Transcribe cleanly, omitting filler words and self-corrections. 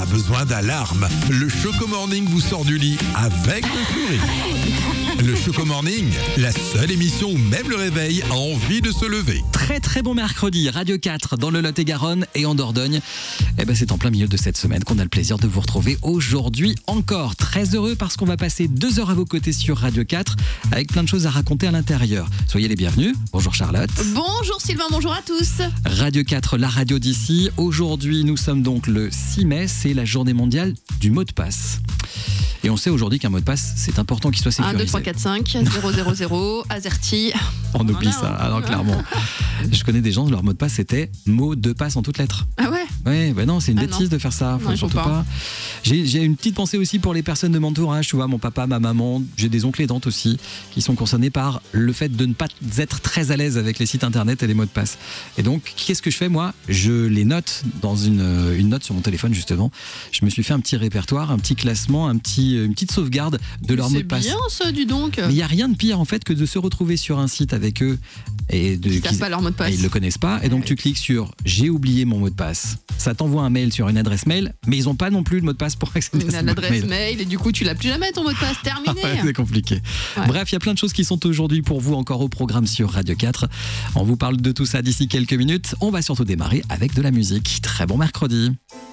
besoin d'alarme. Le Choco Morning vous sort du lit avec le sourire. Le Choco Morning, la seule émission où même le réveil a envie de se lever. Très très bon mercredi, Radio 4 dans le Lot-et-Garonne et en Dordogne. C'est en plein milieu de cette semaine qu'on a le plaisir de vous retrouver aujourd'hui encore. Très heureux parce qu'on va passer 2 heures à vos côtés sur Radio 4 avec plein de choses à raconter à l'intérieur. Soyez les bienvenus. Bonjour Charlotte. Bonjour Sylvain, bonjour à tous. Radio 4, la radio d'ici. Aujourd'hui, nous sommes donc le 6 mai, c'est la journée mondiale du mot de passe. Et on sait aujourd'hui qu'un mot de passe, c'est important qu'il soit sécurisé. 1, 2, 3, 4, 5, 0, 0, 0, AZERTY. On oublie ça, alors clairement. Je connais des gens, leur mot de passe c'était mot de passe en toutes lettres. Ah ouais? Ouais, ben non, c'est une bêtise de faire ça. Faut surtout pas. J'ai une petite pensée aussi pour les personnes de mon entourage, tu vois, mon papa, ma maman, j'ai des oncles et tantes aussi, qui sont concernés par le fait de ne pas être très à l'aise avec les sites internet et les mots de passe. Et donc, qu'est-ce que je fais moi? Je les note dans une note sur mon téléphone justement. Je me suis fait un petit répertoire, un petit classement, une petite sauvegarde de leur mot de passe. C'est bien ça, dis donc. Mais il n'y a rien de pire en fait que de se retrouver sur un site avec eux et ils savent pas leur mot de passe. Ils le connaissent pas et donc tu cliques sur j'ai oublié mon mot de passe. Ça t'envoie un mail sur une adresse mail, mais ils n'ont pas non plus le mot de passe pour accéder à ce adresse mail et du coup tu l'as plus jamais ton mot de passe, terminé. C'est compliqué. Ouais. Bref, il y a plein de choses qui sont aujourd'hui pour vous encore au programme sur Radio 4. On vous parle de tout ça d'ici quelques minutes. On va surtout démarrer avec de la musique. Très bon mercredi.